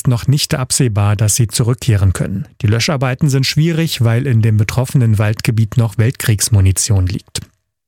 ist noch nicht absehbar, dass sie zurückkehren können. Die Löscharbeiten sind schwierig, weil in dem betroffenen Waldgebiet noch Weltkriegsmunition liegt.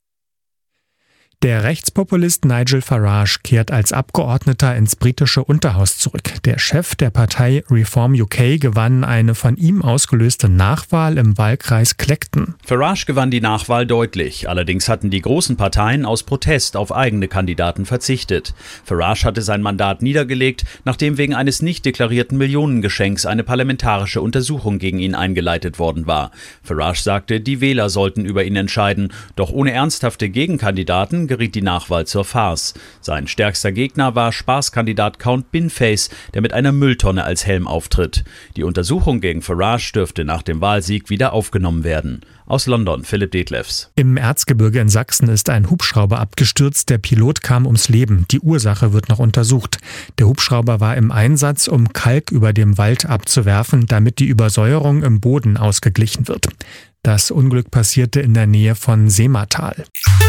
Der Rechtspopulist Nigel Farage kehrt als Abgeordneter ins britische Unterhaus zurück. Der Chef der Partei Reform UK gewann eine von ihm ausgelöste Nachwahl im Wahlkreis Clacton. Farage gewann die Nachwahl deutlich. Allerdings hatten die großen Parteien aus Protest auf eigene Kandidaten verzichtet. Farage hatte sein Mandat niedergelegt, nachdem wegen eines nicht deklarierten Millionengeschenks eine parlamentarische Untersuchung gegen ihn eingeleitet worden war. Farage sagte, die Wähler sollten über ihn entscheiden. Doch ohne ernsthafte Gegenkandidaten geriet die Nachwahl zur Farce. Sein stärkster Gegner war Spaßkandidat Count Binface, der mit einer Mülltonne als Helm auftritt. Die Untersuchung gegen Farage dürfte nach dem Wahlsieg wieder aufgenommen werden. Aus London, Philipp Detlefs. Im Erzgebirge in Sachsen ist ein Hubschrauber abgestürzt. Der Pilot kam ums Leben. Die Ursache wird noch untersucht. Der Hubschrauber war im Einsatz, um Kalk über dem Wald abzuwerfen, damit die Übersäuerung im Boden ausgeglichen wird. Das Unglück passierte in der Nähe von Seematal.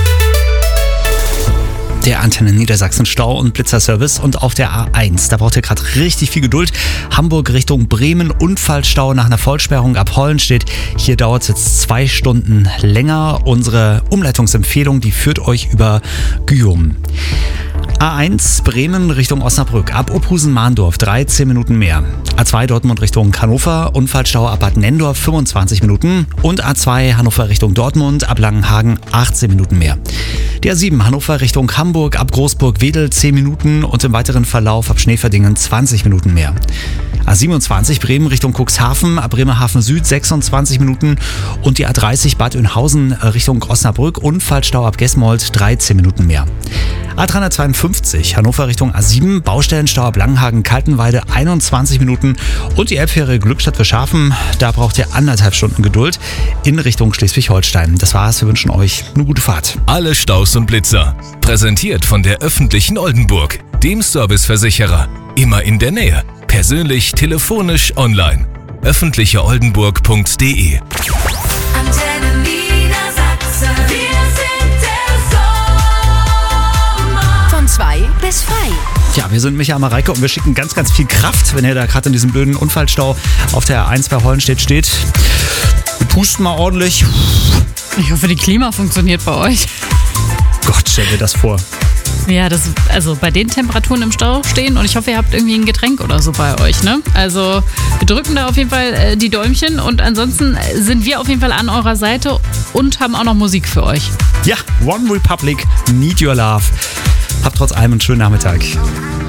Der Antenne Niedersachsen Stau- und Blitzerservice und auf der A1. Da braucht ihr gerade richtig viel Geduld. Hamburg Richtung Bremen, Unfallstau nach einer Vollsperrung ab Hollenstedt. Hier dauert es jetzt 2 Stunden länger. Unsere Umleitungsempfehlung, die führt euch über Gyum. A1 Bremen Richtung Osnabrück, ab Opphusen-Mahndorf 13 Minuten mehr. A2 Dortmund Richtung Hannover, Unfallstau ab Bad Nendorf 25 Minuten. Und A2 Hannover Richtung Dortmund, ab Langenhagen 18 Minuten mehr. Die A7 Hannover Richtung Hamburg, ab Großburg-Wedel 10 Minuten und im weiteren Verlauf ab Schneeverdingen 20 Minuten mehr. A27 Bremen Richtung Cuxhaven, ab Bremerhaven Süd 26 Minuten und die A30 Bad Oeynhausen Richtung Osnabrück, Unfallstau ab Gesmold 13 Minuten mehr. A352 Hannover Richtung A7, Baustellenstau ab Langenhagen-Kaltenweide 21 Minuten und die Elbfähre Glückstadt für Schafen, da braucht ihr 1,5 Stunden Geduld in Richtung Schleswig-Holstein. Das war's, wir wünschen euch eine gute Fahrt. Alle Staus und Blitzer, präsentiert von der öffentlichen Oldenburg, dem Serviceversicherer, immer in der Nähe, persönlich, telefonisch, online. öffentlicheoldenburg.de Antenne Niedersachsen, wir sind der Sommer. Von 2 bis frei. Ja, wir sind Micha und Mareike und wir schicken ganz, ganz viel Kraft, wenn ihr da gerade in diesem blöden Unfallstau auf der A1 bei Hollenstedt steht. Wir pusten mal ordentlich. Ich hoffe, die Klima funktioniert bei euch. Gott, stell dir das vor. Ja, also bei den Temperaturen im Stau stehen und ich hoffe, ihr habt irgendwie ein Getränk oder so bei euch, ne? Also wir drücken da auf jeden Fall die Däumchen und ansonsten sind wir auf jeden Fall an eurer Seite und haben auch noch Musik für euch. Ja, One Republic, Need Your Love. Habt trotz allem einen schönen Nachmittag.